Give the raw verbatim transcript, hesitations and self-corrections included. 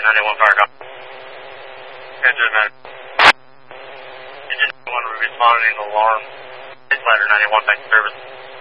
ninety-one fire call. Engine nine. Engine one responding alarm. Ladder ninety-one back to service.